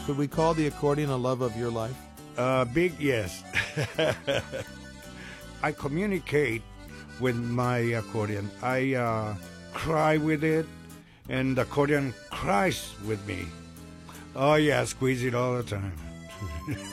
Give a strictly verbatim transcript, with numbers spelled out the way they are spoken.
Could we call the accordion a love of your life? Uh, big yes. I communicate with my accordion. I uh, cry with it, and the accordion cries with me. Oh yeah, squeeze it all the time.